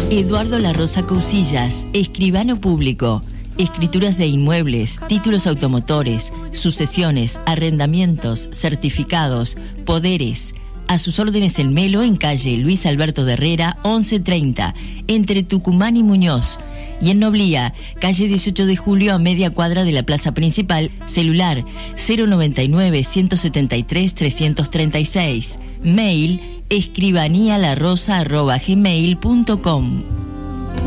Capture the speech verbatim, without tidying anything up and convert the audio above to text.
Eduardo La Rosa Cousillas, escribano público. Escrituras de inmuebles, títulos automotores, sucesiones, arrendamientos, certificados, poderes. A sus órdenes en Melo, en calle Luis Alberto de Herrera, once treinta, entre Tucumán y Muñoz. Y en Noblía, calle dieciocho de julio, a media cuadra de la plaza principal, celular cero noventa y nueve, ciento setenta y tres, trescientos treinta y seis. Mail escribanía la rosa arroba gmail punto com.